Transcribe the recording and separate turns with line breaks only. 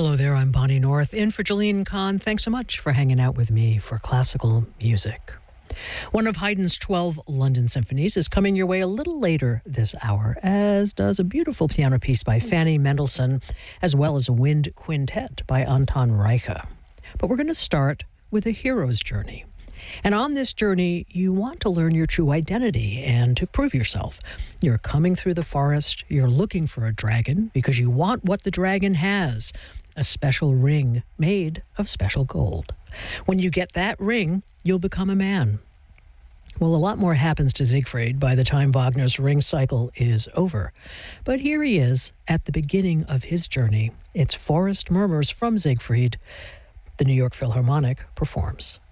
Hello there, I'm Bonnie North, in for Jillian Kahn. Thanks so much for hanging out with me for classical music. One of Haydn's 12 London symphonies is coming your way a little later this hour, as does a beautiful piano piece by Fanny Mendelssohn, as well as a wind quintet by Anton Reicha. But we're going to start with a hero's journey. And on this journey, you want to learn your true identity and to prove yourself. You're coming through the forest, you're looking for a dragon because you want what the dragon has, a special ring made of special gold. When you get that ring, you'll become a man. Well, a lot more happens to Siegfried by the time Wagner's ring cycle is over. But here he is at the beginning of his journey. It's Forest Murmurs from Siegfried. The New York Philharmonic performs.